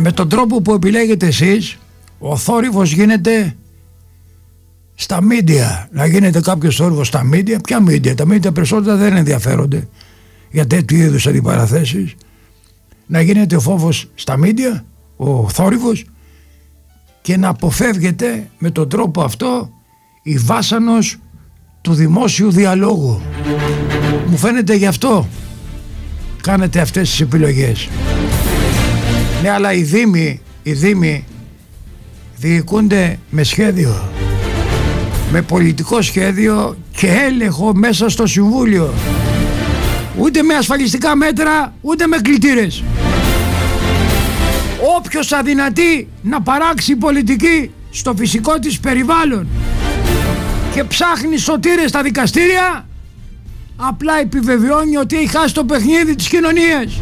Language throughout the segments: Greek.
με τον τρόπο που επιλέγετε εσείς, ο θόρυβος γίνεται στα media. Να γίνεται κάποιος θόρυβος στα media. Ποια media? Τα media περισσότερα δεν ενδιαφέρονται για τέτοιου είδους αντιπαραθέσεις. Να γίνεται ο φόβος στα media, ο θόρυβος, και να αποφεύγεται με τον τρόπο αυτό η βάσανος του δημόσιου διαλόγου. Μου φαίνεται γι' αυτό κάνετε αυτές τις επιλογές. Ναι, αλλά οι δήμοι διοικούνται με σχέδιο, με πολιτικό σχέδιο και έλεγχο μέσα στο Συμβούλιο. Ούτε με ασφαλιστικά μέτρα, ούτε με κλητήρες. Όποιος αδυνατεί να παράξει πολιτική στο φυσικό της περιβάλλον και ψάχνει σωτήρες στα δικαστήρια, απλά επιβεβαιώνει ότι έχει χάσει το παιχνίδι της κοινωνίας.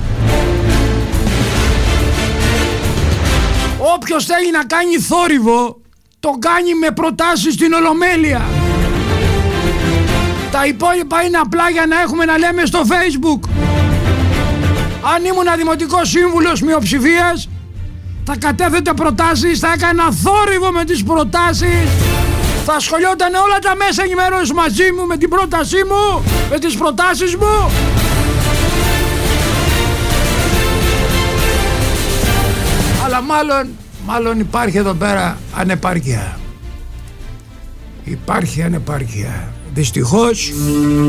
Όποιος θέλει να κάνει θόρυβο, το κάνει με προτάσεις στην Ολομέλεια. Τα υπόλοιπα είναι απλά για να έχουμε να λέμε στο Facebook. Αν ήμουν δημοτικός σύμβουλος μειοψηφίας, θα κατέθετε προτάσεις, θα έκανα θόρυβο με τις προτάσεις, θα ασχολιόταν όλα τα μέσα ενημέρωσης μαζί μου με την πρότασή μου, με τις προτάσεις μου. Αλλά μάλλον υπάρχει εδώ πέρα ανεπάρκεια. Υπάρχει ανεπάρκεια. Δυστυχώς